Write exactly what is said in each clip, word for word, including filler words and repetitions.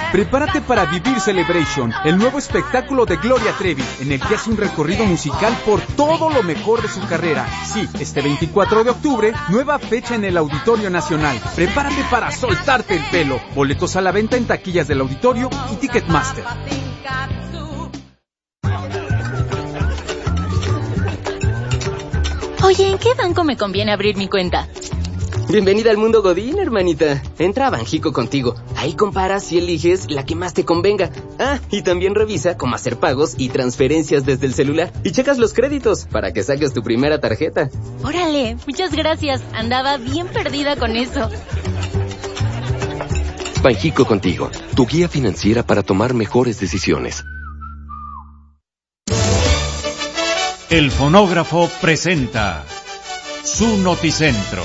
Prepárate para vivir Celebration, el nuevo espectáculo de Gloria Trevi, en el que hace un recorrido musical por todo lo mejor de su carrera. Sí, este veinticuatro de octubre, nueva fecha en el Auditorio Nacional. Prepárate para soltarte el pelo. Boletos a la venta en taquillas del auditorio y Ticketmaster. Oye, ¿en qué banco me conviene abrir mi cuenta? Bienvenida al mundo Godín, hermanita. Entra a Banjico Contigo. Ahí comparas y eliges la que más te convenga. Ah, y también revisa cómo hacer pagos y transferencias desde el celular. Y checas los créditos para que saques tu primera tarjeta. Órale, muchas gracias. Andaba bien perdida con eso. Banjico Contigo, tu guía financiera para tomar mejores decisiones. El fonógrafo presenta su Noticentro.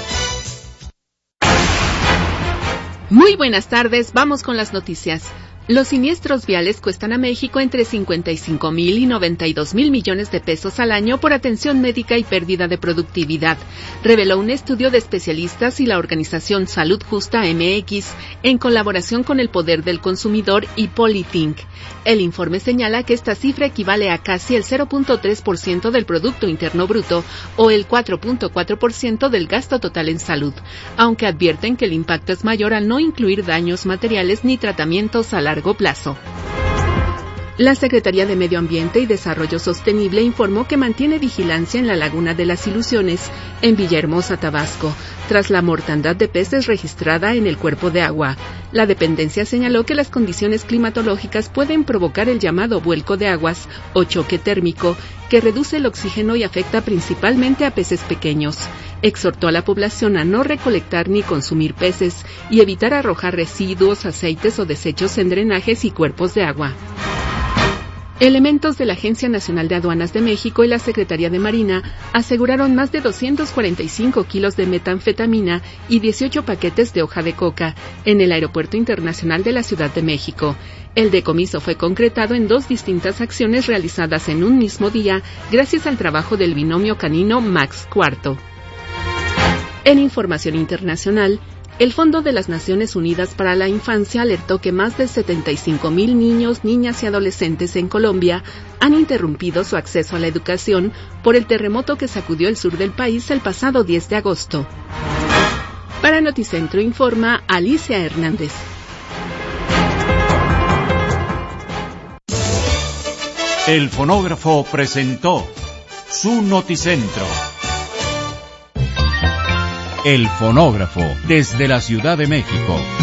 Muy buenas tardes, vamos con las noticias. Los siniestros viales cuestan a México entre cincuenta y cinco mil y noventa y dos mil millones de pesos al año por atención médica y pérdida de productividad, reveló un estudio de especialistas y la organización Salud Justa M X en colaboración con el Poder del Consumidor y Polithink. El informe señala que esta cifra equivale a casi el cero punto tres por ciento del Producto Interno Bruto o el cuatro punto cuatro por ciento del gasto total en salud, aunque advierten que el impacto es mayor al no incluir daños materiales ni tratamientos a largo plazo. La Secretaría de Medio Ambiente y Desarrollo Sostenible informó que mantiene vigilancia en la Laguna de las Ilusiones, en Villahermosa, Tabasco, tras la mortandad de peces registrada en el cuerpo de agua. La dependencia señaló que las condiciones climatológicas pueden provocar el llamado vuelco de aguas o choque térmico, que reduce el oxígeno y afecta principalmente a peces pequeños. Exhortó a la población a no recolectar ni consumir peces y evitar arrojar residuos, aceites o desechos en drenajes y cuerpos de agua. Elementos de la Agencia Nacional de Aduanas de México y la Secretaría de Marina aseguraron más de doscientos cuarenta y cinco kilos de metanfetamina y dieciocho paquetes de hoja de coca en el Aeropuerto Internacional de la Ciudad de México. El decomiso fue concretado en dos distintas acciones realizadas en un mismo día gracias al trabajo del binomio canino Max Cuarto. En información internacional, el Fondo de las Naciones Unidas para la Infancia alertó que más de setenta y cinco mil niños, niñas y adolescentes en Colombia han interrumpido su acceso a la educación por el terremoto que sacudió el sur del país el pasado diez de agosto. Para Noticentro informa Alicia Hernández. El fonógrafo presentó su Noticentro. El fonógrafo desde la Ciudad de México.